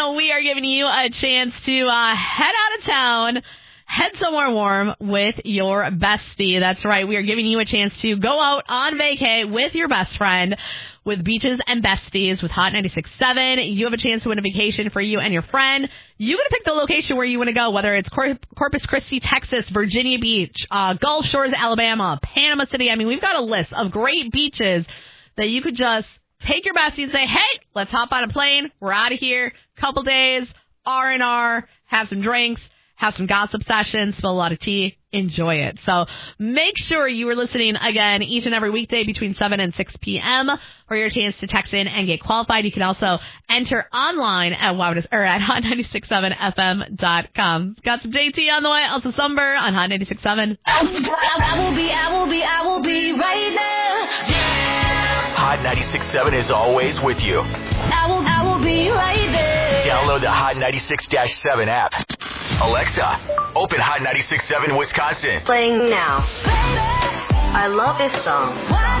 We are giving you a chance to head out of town, head somewhere warm with your bestie. That's right. We are giving you a chance to go out on vacay with your best friend with Beaches and Besties with Hot 96.7. You have a chance to win a vacation for you and your friend. You got to pick the location where you want to go, whether it's Corpus Christi, Texas, Virginia Beach, Gulf Shores, Alabama, Panama City. I mean, we've got a list of great beaches that you could just take your bestie and say, hey, let's hop on a plane. We're out of here. Couple days, R&R, have some drinks, have some gossip sessions, spill a lot of tea. Enjoy it. So make sure you are listening again each and every weekday between 7 and 6 p.m. for your chance to text in and get qualified. You can also enter online at hot967fm.com. Got some JT on the way, also Summer on Hot 96.7. I will be right there. Yeah. Hot 96.7 is always with you. I will be right there. Download the Hot 96-7 app. Alexa, open Hot 96.7 Wisconsin. Playing now. I love this song.